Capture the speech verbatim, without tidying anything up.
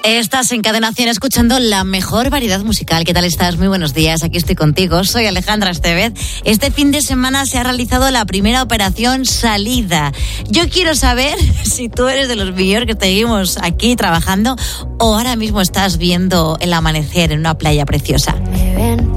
Estás en Cadena cien escuchando la mejor variedad musical. ¿Qué tal estás? Muy buenos días, aquí estoy contigo. Soy Alejandra Estevez. Este fin de semana se ha realizado la primera operación salida. Yo quiero saber si tú eres de los millones que seguimos aquí trabajando o ahora mismo estás viendo el amanecer en una playa preciosa.